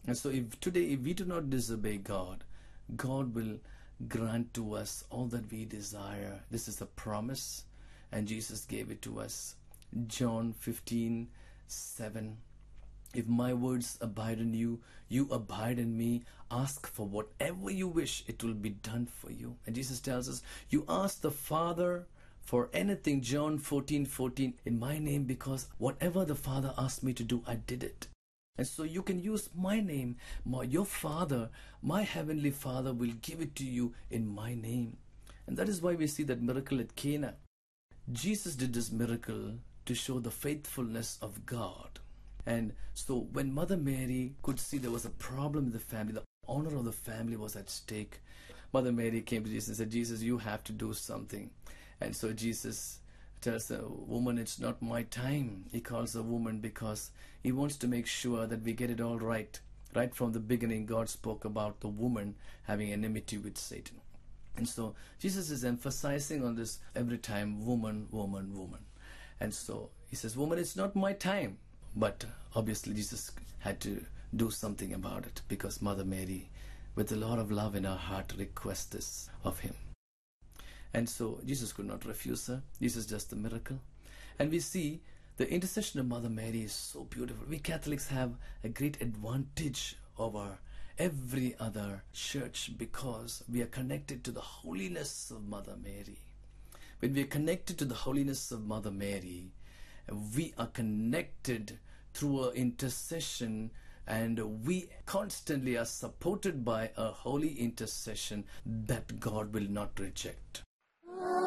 And so if we do not disobey God, God will grant to us all that we desire. This is a promise, and Jesus gave it to us. John 15:7. If my words abide in you, you abide in me. Ask for whatever you wish, it will be done for you. And Jesus tells us, you ask the Father for anything, John 14:14, in my name, because whatever the Father asked me to do, I did it. And so you can use my name. Your Father, my Heavenly Father, will give it to you in my name. And that is why we see that miracle at Cana. Jesus did this miracle to show the faithfulness of God. And so when Mother Mary could see there was a problem in the family, the honor of the family was at stake, Mother Mary came to Jesus and said, Jesus, you have to do something. And so Jesus tells the woman, it's not my time. He calls the woman because he wants to make sure that we get it all right. Right from the beginning, God spoke about the woman having enmity with Satan. And so Jesus is emphasizing on this every time, woman, woman, woman. And so he says, woman, it's not my time. But obviously Jesus had to do something about it, because Mother Mary, with a lot of love in her heart, requests this of him. And so Jesus could not refuse her. This is just a miracle. And we see the intercession of Mother Mary is so beautiful. We Catholics have a great advantage over every other church because we are connected to the holiness of Mother Mary. When we are connected to the holiness of Mother Mary, we are connected through her intercession, and we constantly are supported by a holy intercession that God will not reject.